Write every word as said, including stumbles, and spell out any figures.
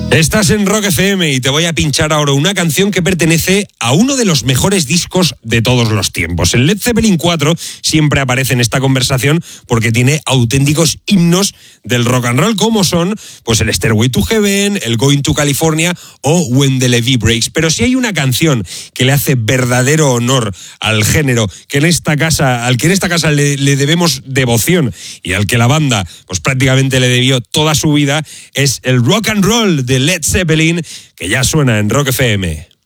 Estás en Rock F M y te voy a pinchar ahora una canción que pertenece a uno de los mejores discos de todos los tiempos. El Led Zeppelin cuatro siempre aparece en esta conversación porque tiene auténticos himnos del rock and roll, como son pues el Stairway to Heaven, el Going to California o When the Levee Breaks. Pero si hay una canción que le hace verdadero honor al género, que en esta casa, al que en esta casa le, le debemos devoción y al que la banda pues prácticamente le debió toda su vida, es el Rock and Roll de Led Zeppelin, que ya suena en Rock F M.